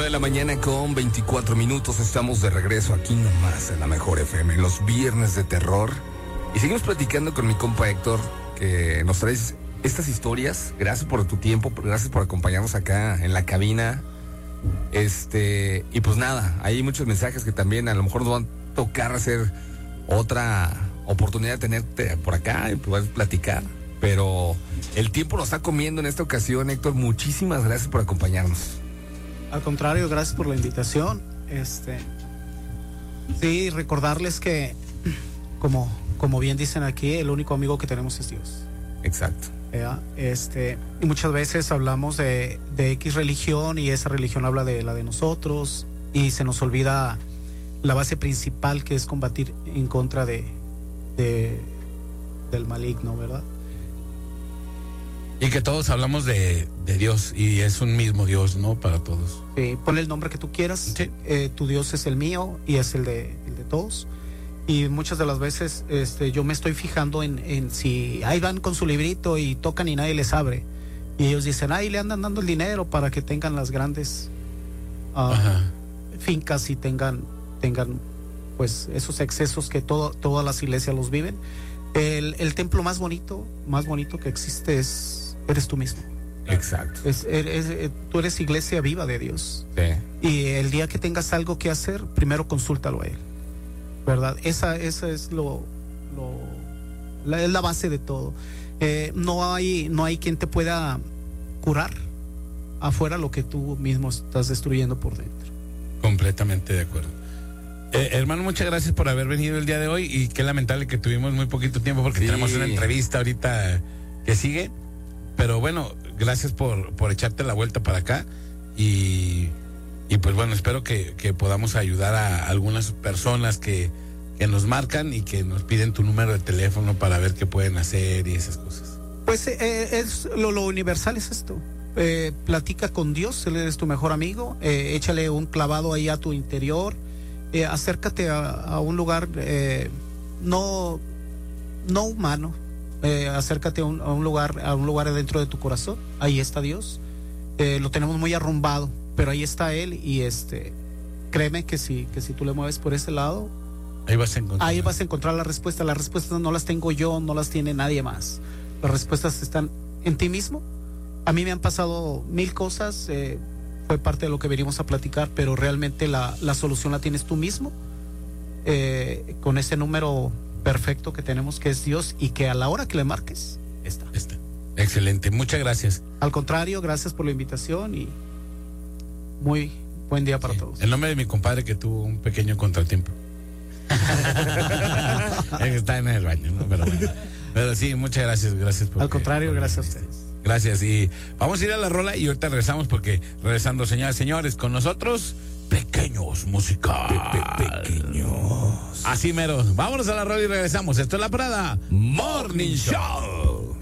9 de la mañana con 24 minutos. Estamos de regreso aquí nomás en la Mejor FM, los viernes de terror. Y seguimos platicando con mi compa Héctor, que nos traes estas historias. Gracias por tu tiempo, gracias por acompañarnos acá en la cabina. Y pues nada, hay muchos mensajes que también a lo mejor nos van a tocar hacer otra oportunidad de tenerte por acá y poder platicar. Pero el tiempo nos está comiendo en esta ocasión, Héctor. Muchísimas gracias por acompañarnos. Al contrario, gracias por la invitación. Sí, recordarles que, como bien dicen aquí, el único amigo que tenemos es Dios. Exacto. Y muchas veces hablamos de X religión y esa religión habla de la de nosotros y se nos olvida la base principal, que es combatir en contra del maligno, ¿verdad? Y que todos hablamos de Dios y es un mismo Dios, ¿no? Para todos. Ponle el nombre que tú quieras. Sí. Tu Dios es el mío y es el de todos. Y muchas de las veces yo me estoy fijando en si ahí van con su librito y tocan y nadie les abre. Y ellos dicen, ahí le andan dando el dinero para que tengan las grandes fincas y tengan pues esos excesos que todas las iglesias los viven. El templo más bonito que existe eres tú mismo. Exacto. Tú eres iglesia viva de Dios. Sí. Y el día que tengas algo que hacer, primero consúltalo a Él, ¿verdad? Esa es es la base de todo. No hay quien te pueda curar afuera lo que tú mismo estás destruyendo por dentro. Completamente de acuerdo. Hermano, muchas gracias por haber venido el día de hoy y qué lamentable que tuvimos muy poquito tiempo porque tenemos una entrevista ahorita que sigue, pero bueno, gracias por echarte la vuelta para acá y pues bueno, espero que podamos ayudar a algunas personas que nos marcan y que nos piden tu número de teléfono para ver qué pueden hacer y esas cosas. Pues lo universal es esto. Platica con Dios, Él es tu mejor amigo, échale un clavado ahí a tu interior. Acércate a un lugar no humano, acércate a un lugar dentro de tu corazón. Ahí está Dios. Lo tenemos muy arrumbado, pero ahí está Él y créeme que si tú le mueves por ese lado, ahí vas a encontrar la respuesta. Las respuestas no las tengo yo, no las tiene nadie más. Las respuestas están en ti mismo. A mí me han pasado 1000 cosas. Fue parte de lo que venimos a platicar, pero realmente la solución la tienes tú mismo, con ese número perfecto que tenemos, que es Dios, y que a la hora que le marques, está. Excelente, muchas gracias. Al contrario, gracias por la invitación y muy buen día para todos. En nombre de mi compadre que tuvo un pequeño contratiempo. Está en el baño, ¿no? Pero sí, muchas gracias. Al contrario, gracias a ustedes. Gracias, y vamos a ir a la rola y ahorita regresamos porque regresando, señoras y señores, con nosotros, Pequeños Musical. Pequeños. Así mero, vámonos a la rola y regresamos. Esto es La Parada Morning Show.